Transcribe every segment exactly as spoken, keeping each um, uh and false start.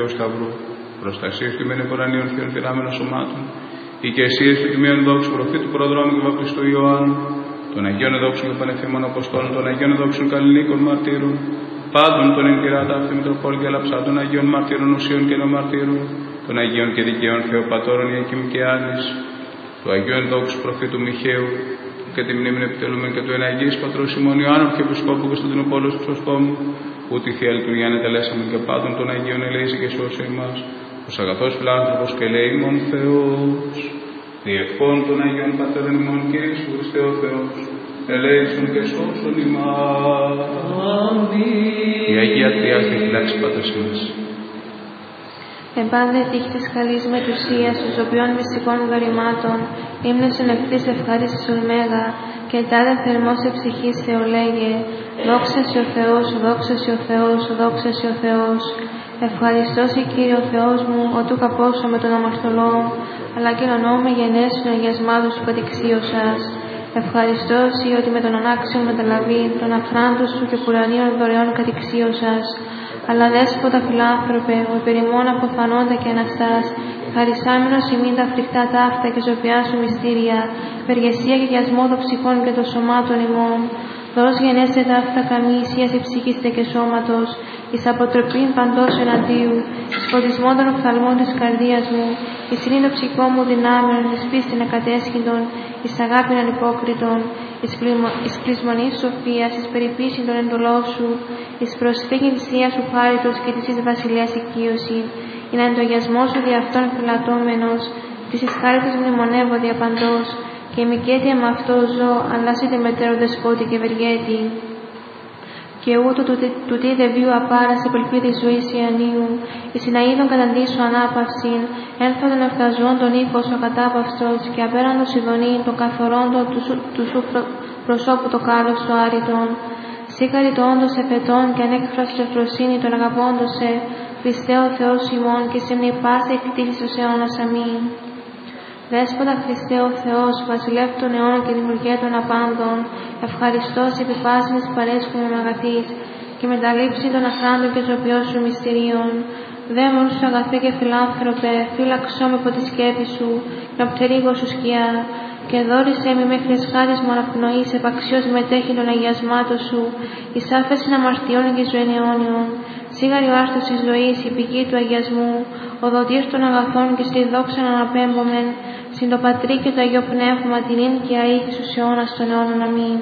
Σταυρού, προστασίες του ημένε κορανίων θείων φυλάμενων σωμάτων, οικεσίες του τιμίων δόξου προφήτου προδρόμου και βαπτιστού Ιωάννου, των Αγίων δόξων και πανεφήμων Αποστόλων, των Αγίων δόξων καλλινίκων μαρτύρων, πάντων των εν πειράτα αυτή Μητροπόλ και Λαψά, των Αγίων μαρτύρων ουσίων και νεομαρτύρων, των Αγίων και δικαίων Θεοπατώρων Ιακήμ και Άνης, του Αγίου ενδόξου προφήτου Μιχαίου, και τη μνήμη επιτελούμε και του εναγής πατρός ημών Ιωάννου και Επισκόπου Κωνσταντινούπολος του Σωστόμου, που τη θεία λειτουργία ανετελέσαμε και πάντων των Αγίων ελέησε και σώσε ημάς, ως αγαθός φιλάνθρωπος και ελεήμων Θεός, διευχών των Αγίων Πατέρων ημών και Ιησού Χριστέ ο Θεός, ελέησον και σώσον ημάς. Αμήν. Η Αγία Τριάς τη φυλάξει Πατρός ημάς. Εμπάνδε τύχη της καλής μετουσίας, τους οποίων μυστικών δωρημάτων, ύμνος ενευτής ευχάριστης ορμέγα, και τάδε θερμός εψυχής Θεολέγε, δόξα σε ο Θεός, δόξα σε ο Θεός, δόξα σε ο Θεός. Ευχαριστώ σε Κύριε ο Θεός μου, οτού καπώσω με τον αμαρτωλό, αλλά κοινωνώ με γενές των αγιασμάτων σου κατεξίωσας. Ευχαριστώ εσύ ότι με τον ανάξιον μεταλαβή, τον αφράντο σου και πουρανίων δωρεών κατεξίωσας. Αλλά δέσποτα φιλάνθρωπε, ο υπερημών αποθανόντα και αναστάς, χαρισάμενος ημίν τα φρικτά ταύτα και ζωπιά σου μυστήρια, περγεσία και γιασμό των ψυχών και των σωμάτων ημών. Δώσ' γενέστε ταύτα καμή ισίας ψυχήστε και σώματος, εις αποτροπήν παντός εναντίου, εις φωτισμό των οφθαλμών της καρδίας μου, εις είναι το ψυχό μου δυνάμεων, εις πίστην ακατέσχυντον, εις αγάπην ανυπόκριτον, εις κλεισμονής σοφίας, εις περιποίησιν των εντολών σου, εις προσφύγην της Θείας σου χάριτος και της εις βασιλείας οικείωση, ειν εντογιασμό σου δι' αυτόν φυλατώμενος, της εις χάριτος μνημονεύω διαπαντός, και μικέτια με αυτό ζω, αλλά σύντε μετέρω δεσπότη και ευεργέτη. Και ούτω του τι δε βίου απάρας επελπίδης ζωής ιανίου, εις συναείδων καταντήσου ανάπαυσιν, ένθοδον ευθαζών τον ύφος ο κατάπαυστος, και απέραντος ειδονή των καθορόντων του, του σου προ, προσώπου το κάλος του άρρητον. Σίγαρη το όντως εφετών και ανέκφραση ευφροσύνη των αγαπώντος σε, Χριστέ ο Θεός ημών, και σε μνη πάσα εκτίθης ως αιώνας αμήν. Δέσποτα Χριστέ ο Θεός, βασιλεύ των αιώνων και δημιουργέ των απάντων, ευχαριστώς επί πάσινης παρέσχουν αγαθής και με τα λήψη των αχράντων και ζωπιών σου μυστηρίων. Δέμον σου αγαθέ και φιλάνθρωπε, φύλαξό με από τη σκέπη σου και από τερίγω σου σκιά, και δόρισέ με μέχρι εσχάρις μοναπνοής επαξιώς μετέχει των αγιασμάτων σου, εις άφεσιν αμαρτιών και ζωήν αιώνιων. Σίγαρη ο άρθος της ζωής, η πηγή του αγιασμού, ο δοτήρ των αγαθών και στη δόξα αναπέμπομεν, συν το Πατρί και το Αγίο Πνεύμα, την ίν και αήθη στους αιώνας των αιώνων. Αμήν.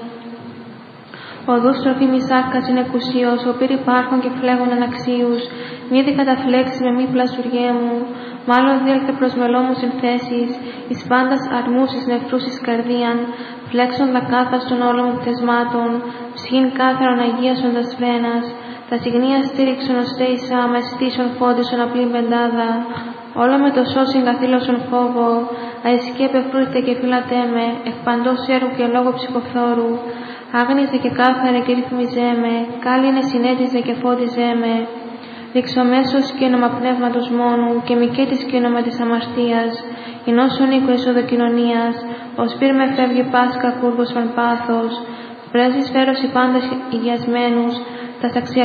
Οδούς τροφή μισάκας είναι εκουσίως, ο πύρ υπάρχων και φλέγων αναξίους, μη δι καταφλέξει με μη πλασουριέ μου, μάλλον δίελθε προς μελό μου συνθέσεις, εις πάντας αρμούς εις νεφρούς εις καρδίαν, φλέξον δακάθας των όλων μου πτεσμάτων, ψυχήν κάθαρον αγίασοντας φρένας, τα συγνία στήριξον ως θέησα, με στήσον φόντισον απλήν πεντάδα, όλο με το σώσιν καθήλωσον φόβο, αεσκέπε φρούτε και φύλατέ με, εκ παντός έργου και λόγω ψυχοφθόρου, άγνιζε και κάθαρε και ρυθμιζέ με, κάλυνε συνέτιζε και φώτιζέ με, ρηξομέσως και όνομα πνεύματος μόνου, και μικέτης και όνομα της αμαρτίας, εινώσον οίκο εσοδοκοινωνίας, ως πύρ με φεύγει πάσκα κούρβος φαν πάθος, πρέσβης φέρωση πάντας υγιασμένους, τα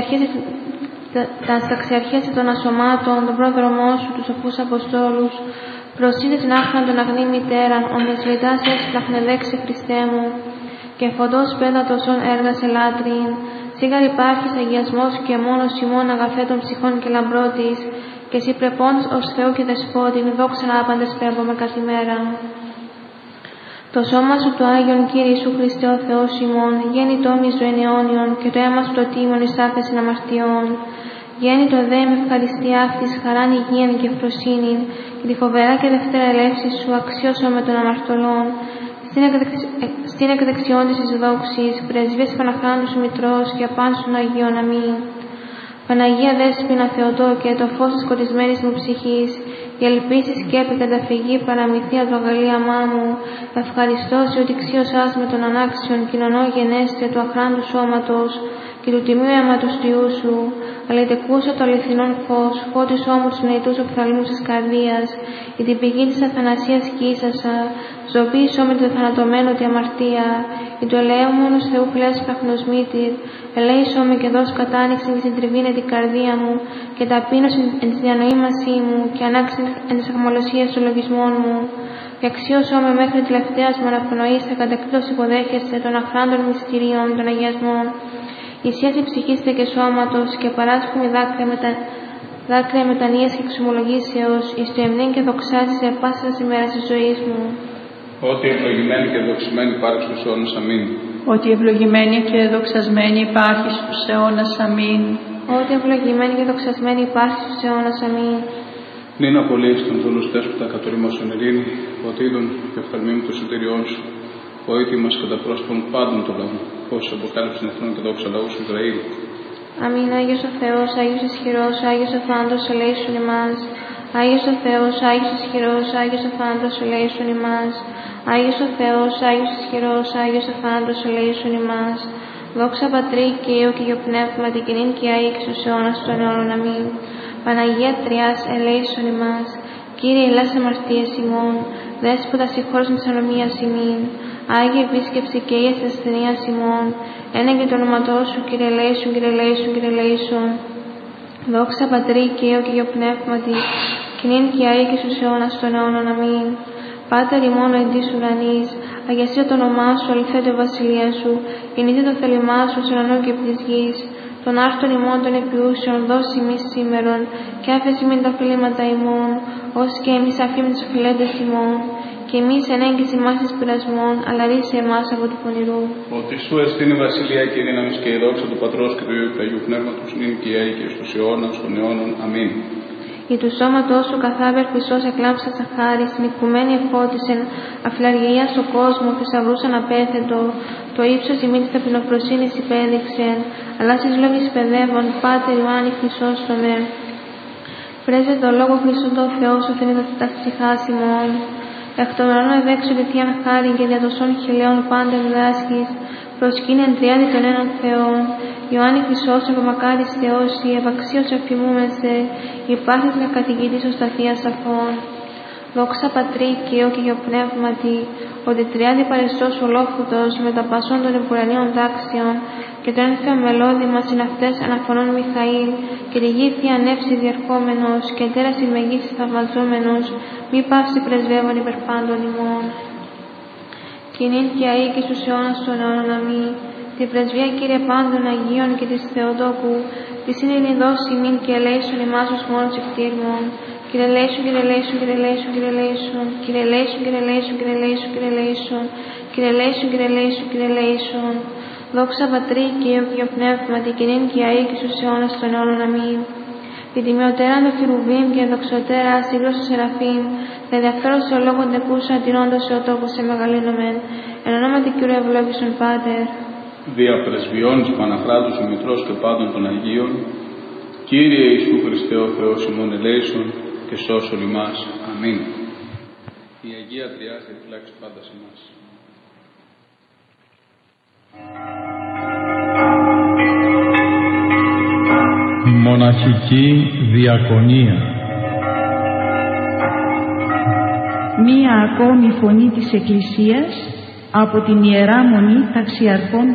σταξιαρχέσαι των ασωμάτων, τον πρόδρομό σου, τους σοφούς Αποστόλους, προσύνε την άχναν των αγνή μητέραν, όνες λιτάς έσπλαχνε λέξη Χριστέ μου, και φωτός πέδατος όν έργασε λάτριν, σίγαρ υπάρχεις αγιασμός και μόνος ημών αγαθέ των ψυχών και λαμπρότης, και εσύ πρεπόντος ως Θεό και Δεσπότην, δόξα να άπαντες πέμπομαι καθημέρα. Το σώμα σου το Άγιον Κύριε Σου Χριστέ ο Θεός ημών, γέννη το όμοι ζωήν αιώνιον, και το αίμα σου το τίμον εις άφεσιν αμαρτιών. Γέννη το δε με ευχαριστία αυτής, χαράν υγείαν και ευφροσύνην, και τη φοβερά και δευτέρα ελεύση σου αξιώσω με των αμαρτωλών. Στην εκδεξιόν της δόξης, πρεσβείας Παναχράντου σου Μητρός και απάνσουν Αγίων. Αμήν. Παναγία Δέσποινα Θεοτόκε, το φως της σκοτισμένης μου ψυχής, η ελπίση σκέπη καταφυγή παραμυθία του αγαλίαμά μου, ευχαριστώ σε ότι ξίωσάς με τον ανάξιον κοινωνό γενέστε του αχράντου σώματος και του τιμίου αίματος του Ιού σου, αλλητεκούσα το αληθινόν φως, φώτις όμου τους νοητούς οφθαλμούς της καρδίας, η την πηγή της αθανασίας κύσασα, ζωοποίησό με το θανατωμένο τη αμαρτία, η του ελεήμονος Θεού πλέας πραχνοσμήτηρ, ελέησό με και δώσ' κατάνοιξη της συντριβήν εν την καρδία μου, και ταπείνωση εν της διανοήμασή μου, και ανάξη εν της αχμαλωσίας του λογισμών μου. Και αξίωσό με μέχρι τελευταίας μου αναπνοής, θα κατεκτός υποδέχεσαι των αχράντων μυστηρίων των αγιασμών. Ισιάζει ψυχίστε και σώματος και παράσχομη δάκρυα, μετα... δάκρυα μετανοίας και εξομολογήσεως, εις το εμνήν και δοξάζει σε πάσα ημέρα της ζωής μου. Ότι ευλογημένη και δοξημένη υπάρχει στους αιώνας, αμήν. Ότι ευλογημένη και δοξασμένη υπάρχει στους αιώνας, αμήν. Ότι ευλογημένη και δοξασμένη υπάρχει στους αιώνας, αμήν. Νυν απολύεις των δολουστές που τα κατορίμασον ειρήνη, ότι είδον και οφθαλμοί μου το σωτήριόν σου, ο ήτι μας κατά πρόσωπον πάντων των λαών, ως αποκάλυψη εθνών και δόξα λαού σου Ισραήλ. Αμήν. Άγιος ο Θεός, Άγιος ισχυρός, Άγιος ο θάνατος, ελέησον ημάς. Άγιος ο Θεός, Άγιος ισχυρός, Άγιος ο θάνατος, ελέησον ημάς. Άγιος ο Θεός, Άγιος ισχυρός, Άγιος ο θάνατος, ελέησον ημάς. Δόξα Πατρί και Υιού και Αγίου Πνεύματι, και νυν και αεί και στους αιώνας των αιώνων, αμήν. Παναγία Τριάς, ελέησον ημάς. Κύριε, ελάς αμαρτίες ημών, Δέσποτα συγχώρεσον της ανομίας ημίν. Άγιε επίσκεψη και ίες ασθενείας ημών, έναγε το όνοματό σου, Κύριε ελέησον, Κύριε ελέησον, Κύριε ελέησον. Δόξα Πατρί και Υιού και Αγίου Πνεύματι, και νυν και αεί και στους αιώνας των αιώνων, αμήν. Πάτερ ημών εν της ουρανής, αγιασία το όνομά σου, αληθέτω η βασιλεία σου, γεννήθηκε το θέλημά σου, στον ουρανό και επί της γης. Των άρτων ημών των επιούσεων, δώσει ημείς σήμερον, και άφεση μην τα οφειλήματα ημών, ως και εμείς αφήμεν τους οφειλέντες ημών. Και εμείς ενέγγιση ημάς εις πειρασμών, αλλά ρίσε εμάς από του πονηρού. Ότι σου εστίν η βασιλεία και η δύναμις και η δόξα του Πατρός και του Υιού και του Αγίου Πνεύματος, νυν και αεί και στους αιώνας των αιώνων, αμήν. Η του σώματός σου καθάβερ χρυσός εκλάμψα σαχάρι, στην οικουμένη εφώτισεν, αφιλαργία στο κόσμο, θησαυρούσαν απέθετο, το ύψος ημί της ταπεινοφροσύνης υπέδειξεν, αλλά στις λόγεις παιδεύων, πάτερ Ιωάννη Χρυσόστομε. Πρέζε το λόγο Χριστό Θεό σου θενίδα τα ψυχάς ημών. Εκ των ουρανών εδέξω τη θείαν χάρη και δια τοσών χιλιών πάντων δάσκης, προσκύνεν τριάδι των έναν Θεών. Ιωάννη Χρυσόστομο, μακάρις Θεός, η ευαξίως εφημούμεσαι, υπάρχεις με καθηγητής ως τα θεία σαφών. Δόξα Πατρί και Υιού και Αγίου Πνεύματι, ότι τριάδι παρεστός ολόφωτος με τα πασών των επουρανίων τάξεων και τον ένθεο μελώδη μας είναι αυτές αναφωνών Μιχαήλ και τη γη θεία νεύση διερχόμενος και τέρας η μεγής θαυμαζόμενος, μη πάυση πρεσβεύων υπερπάντων ημών. Και νυν και αεί και στους αιώνας των αιώνων, αμήν. Την πρεσβεία, Κύριε, πάντων Αγίων και της Θεοτόκου, της είναι η δόση ημίν και ελέησον ημάς ως μόνος εκτήρμων. Κύριε ελέησον, Κύριε ελέησον, Κύριε ελέησον, Κύριε ελέησον, Κύριε ελέησον, Κύριε ελέησον, Κύριε ελέησον, Κύριε ελέησον, Κύριε ελέησον, Κύριε ελέησον, Κύριε ελέησον. Δόξα Πατρί και Υιού και Αγίου Πνεύματι, και νυν και αεί και στους αιώνας των αιώνων, αμήν. Την τιμιωτέρα των Χερουβίμ και δοξωτέρα σύγκλος του Σεραφείμ, θα ενδιαφέρον σε ολόγων τεκούσα, αντινώντας σε ο τόπος σε μεγαλύνομεν, εν ονόματι Κύριου ευλόγησον Πάτερ. Δια πρεσβειών της Παναχράτους ο Μητρός και πάντων των Αγίων, Κύριε Ιησού Χριστέ ο Θεός ημών ελέησον και σώσον ημάς. Αμήν. Η Αγία Τριάς διαφυλάξει πάντα σε εμάς. Μοναχική Διακονία. Μία ακόμη φωνή της Εκκλησίας από την Ιερά Μονή Ταξιαρχών